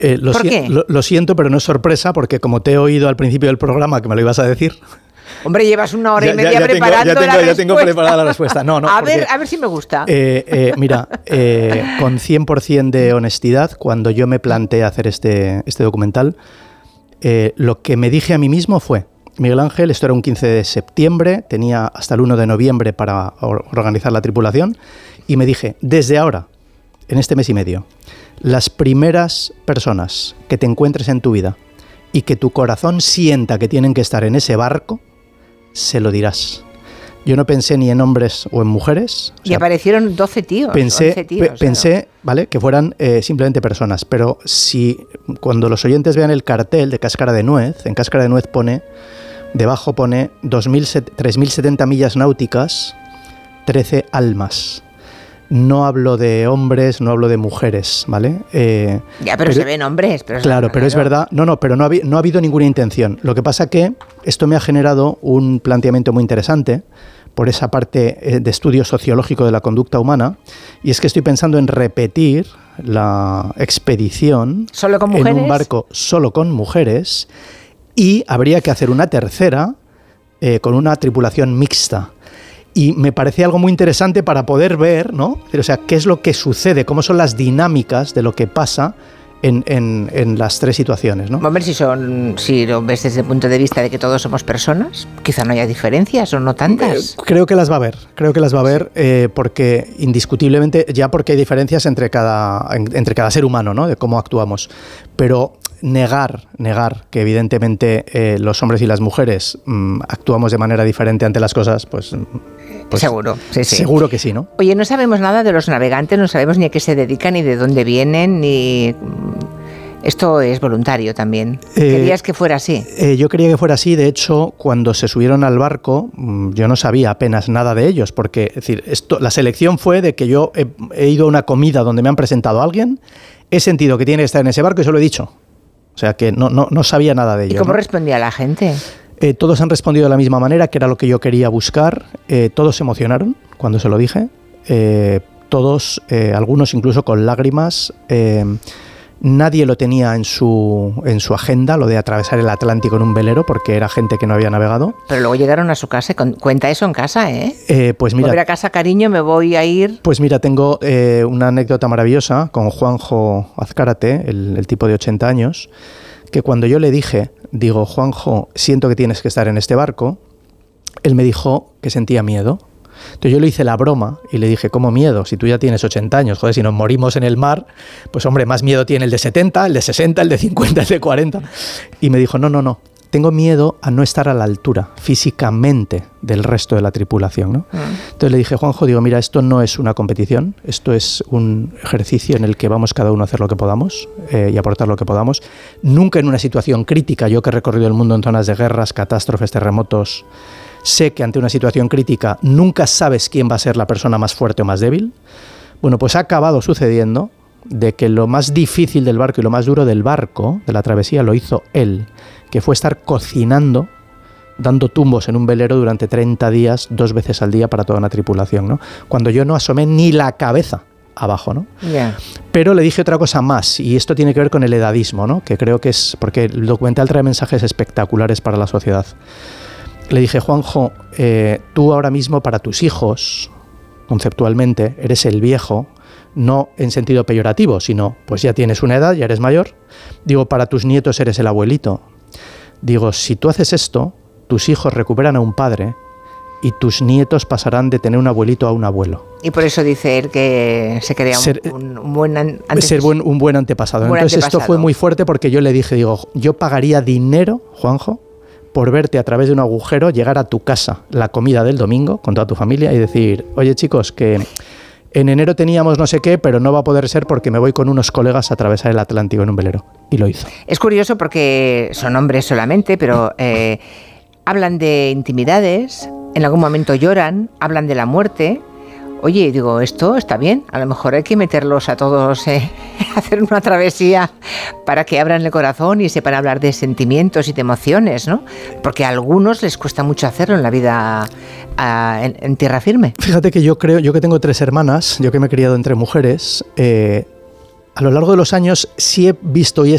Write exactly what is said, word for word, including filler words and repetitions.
Eh, lo ¿Por qué? Lo, lo siento, pero no es sorpresa, porque como te he oído al principio del programa que me lo ibas a decir... Hombre, llevas una hora ya, y media ya, ya preparando tengo, ya tengo, la ya respuesta. tengo preparada la respuesta. No, no, a, porque, ver, a ver si me gusta. Eh, eh, mira, eh, con cien por ciento de honestidad, cuando yo me planteé hacer este, este documental, eh, lo que me dije a mí mismo fue, Miguel Ángel, esto era un quince de septiembre, tenía hasta el uno de noviembre para organizar la tripulación, y me dije, desde ahora, en este mes y medio, las primeras personas que te encuentres en tu vida y que tu corazón sienta que tienen que estar en ese barco, se lo dirás. Yo no pensé ni en hombres o en mujeres. O y sea, aparecieron doce tíos. Pensé, once tíos, pe pensé claro. ¿vale? que fueran eh, simplemente personas, pero si cuando los oyentes vean el cartel de Cáscara de Nuez, en Cáscara de Nuez pone, debajo pone tres mil setenta millas náuticas, trece almas. No hablo de hombres, no hablo de mujeres, ¿vale? Eh, ya, pero, pero se ven hombres. Pero claro, pero es verdad. No, no, pero no ha, no ha habido ninguna intención. Lo que pasa que esto me ha generado un planteamiento muy interesante por esa parte de estudio sociológico de la conducta humana, y es que estoy pensando en repetir la expedición ¿Solo con mujeres? En un barco solo con mujeres, y habría que hacer una tercera eh, con una tripulación mixta. Y me parece algo muy interesante para poder ver, ¿no? O sea, qué es lo que sucede, cómo son las dinámicas de lo que pasa en, en, en las tres situaciones, ¿no? Hombre, si, son, si lo ves desde el punto de vista de que todos somos personas, quizá no haya diferencias o no tantas. Eh, creo que las va a haber, creo que las va a haber eh, porque indiscutiblemente, ya porque hay diferencias entre cada, entre cada ser humano, ¿no? De cómo actuamos. Pero negar, negar que evidentemente eh, los hombres y las mujeres mmm, actuamos de manera diferente ante las cosas, pues... Pues seguro, sí, sí. Seguro que sí, ¿no? Oye, no sabemos nada de los navegantes, no sabemos ni a qué se dedican, ni de dónde vienen, ni... Esto es voluntario también. Eh, ¿Querías que fuera así? Eh, yo quería que fuera así. De hecho, cuando se subieron al barco, yo no sabía apenas nada de ellos, porque es decir, esto, la selección fue de que yo he, he ido a una comida donde me han presentado a alguien, he sentido que tiene que estar en ese barco y se lo he dicho. O sea, que no, no, no sabía nada de ellos. ¿Y cómo ¿no? respondía la gente? Eh, todos han respondido de la misma manera, que era lo que yo quería buscar. Eh, todos se emocionaron cuando se lo dije. Eh, todos, eh, algunos incluso con lágrimas. Eh, nadie lo tenía en su, en su agenda, lo de atravesar el Atlántico en un velero, porque era gente que no había navegado. Pero luego llegaron a su casa. Cuenta eso en casa, ¿eh? eh pues mira, volver a casa, cariño, me voy a ir. Pues mira, tengo eh, una anécdota maravillosa con Juanjo Azcárate, el, el tipo de ochenta años, que cuando yo le dije, digo, Juanjo, siento que tienes que estar en este barco, él me dijo que sentía miedo. Entonces yo le hice la broma y le dije, ¿cómo miedo? Si tú ya tienes ochenta años, joder, si nos morimos en el mar, pues hombre, más miedo tiene el de setenta, el de sesenta, el de cincuenta, el de cuarenta. Y me dijo, no, no, no, tengo miedo a no estar a la altura físicamente del resto de la tripulación, ¿no? Mm. Entonces le dije, Juanjo, digo, mira, esto no es una competición, esto es un ejercicio en el que vamos cada uno a hacer lo que podamos eh, y aportar lo que podamos. Nunca en una situación crítica, yo que he recorrido el mundo en zonas de guerras, catástrofes, terremotos, sé que ante una situación crítica nunca sabes quién va a ser la persona más fuerte o más débil. Bueno, pues ha acabado sucediendo de que lo más difícil del barco y lo más duro del barco, de la travesía, lo hizo él, que fue estar cocinando, dando tumbos en un velero durante treinta días, dos veces al día para toda una tripulación, ¿no? Cuando yo no asomé ni la cabeza abajo, ¿no? Yeah. Pero le dije otra cosa más, y esto tiene que ver con el edadismo, ¿no? Que creo que es, porque el documental trae mensajes espectaculares para la sociedad. Le dije, Juanjo, eh, tú ahora mismo para tus hijos, conceptualmente, eres el viejo, no en sentido peyorativo, sino pues ya tienes una edad, ya eres mayor. Digo, para tus nietos eres el abuelito. Digo, si tú haces esto, tus hijos recuperan a un padre y tus nietos pasarán de tener un abuelito a un abuelo. Y por eso dice él que se crea un, ser, un, un buen antepasado. Ser buen, un buen antepasado. Un buen Entonces antepasado. Esto fue muy fuerte porque yo le dije, digo, yo pagaría dinero, Juanjo, por verte a través de un agujero llegar a tu casa la comida del domingo con toda tu familia y decir, oye chicos, que en enero teníamos no sé qué, pero no va a poder ser porque me voy con unos colegas a atravesar el Atlántico en un velero. Y lo hizo. Es curioso porque son hombres solamente, pero eh, hablan de intimidades, en algún momento lloran, hablan de la muerte. Oye, digo, esto está bien, a lo mejor hay que meterlos a todos, eh, hacer una travesía para que abran el corazón y sepan hablar de sentimientos y de emociones, ¿no? Porque a algunos les cuesta mucho hacerlo en la vida a, en, en tierra firme. Fíjate que yo creo, yo que tengo tres hermanas, yo que me he criado entre mujeres, eh, a lo largo de los años sí he visto y he